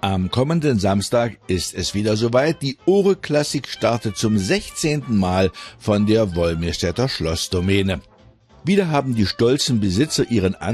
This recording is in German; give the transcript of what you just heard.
Am kommenden Samstag ist es wieder soweit. Die Ore-Klassik startet zum 16. Mal von der Wolmirstädter Schlossdomäne. Wieder haben die stolzen Besitzer ihren